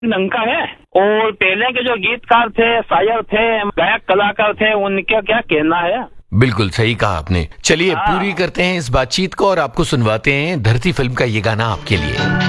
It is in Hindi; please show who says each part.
Speaker 1: लंका है। और पहले के जो गीतकार थे, शायर थे, गायक कलाकार थे, उनका क्या कहना है।
Speaker 2: बिल्कुल सही कहा आपने। चलिए पूरी करते हैं इस बातचीत को और आपको सुनवाते हैं धरती फिल्म का ये गाना आपके लिए।